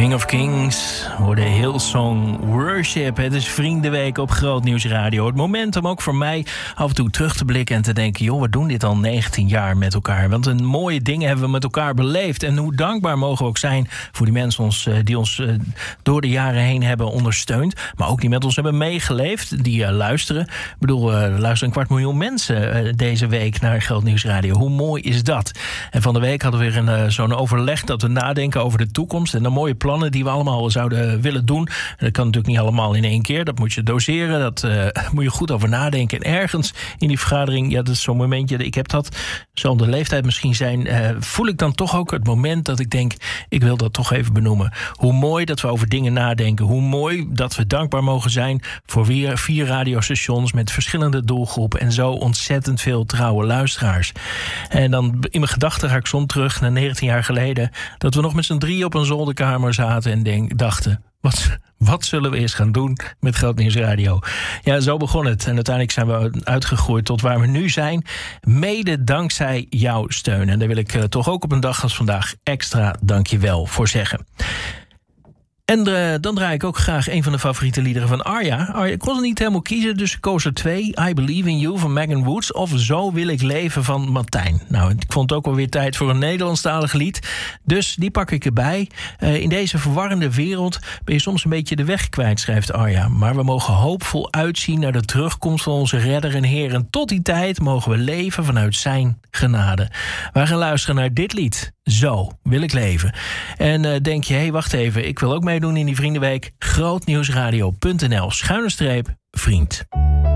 King of Kings, hoorde Hillsong Worship. Het is Vriendenweek op Groot Nieuws Radio. Het moment om ook voor mij af en toe terug te blikken en te denken... joh, we doen dit al 19 jaar met elkaar. Want een mooie dingen hebben we met elkaar beleefd. En hoe dankbaar mogen we ook zijn voor die mensen die ons door de jaren heen hebben ondersteund. Maar ook die met ons hebben meegeleefd, die luisteren. Ik bedoel, er luisteren 250.000 mensen deze week naar Groot Nieuws Radio. Hoe mooi is dat? En van de week hadden we weer zo'n overleg dat we nadenken over de toekomst... en de mooie plannen die we allemaal zouden willen doen. Dat kan natuurlijk niet allemaal in één keer. Dat moet je doseren, dat moet je goed over nadenken. En ergens in die vergadering, ja, dat is zo'n momentje... ik heb dat, zal de leeftijd misschien zijn... voel ik dan toch ook het moment dat ik denk... ik wil dat toch even benoemen. Hoe mooi dat we over dingen nadenken. Hoe mooi dat we dankbaar mogen zijn... voor weer 4 radiostations met verschillende doelgroepen... en zo ontzettend veel trouwe luisteraars. En dan in mijn gedachten ga ik soms terug naar 19 jaar geleden... dat we nog met z'n 3 op een zolderkamer zaten en dachten... Wat zullen we eens gaan doen met Groot Nieuws Radio? Ja, zo begon het. En uiteindelijk zijn we uitgegroeid tot waar we nu zijn. Mede dankzij jouw steun. En daar wil ik toch ook op een dag als vandaag extra dankjewel voor zeggen. En dan draai ik ook graag een van de favoriete liederen van Arja. Ik kon het niet helemaal kiezen, dus ik koos er 2. I Believe in You van Megan Woods of Zo wil ik leven van Martijn. Nou, ik vond het ook wel weer tijd voor een Nederlandstalig lied. Dus die pak ik erbij. In deze verwarrende wereld ben je soms een beetje de weg kwijt, schrijft Arja. Maar we mogen hoopvol uitzien naar de terugkomst van onze redder en Heer. En tot die tijd mogen we leven vanuit zijn genade. We gaan luisteren naar dit lied. Zo wil ik leven. En denk je, hé, wacht even, ik wil ook meedoen in die Vriendenweek. Grootnieuwsradio.nl/vriend.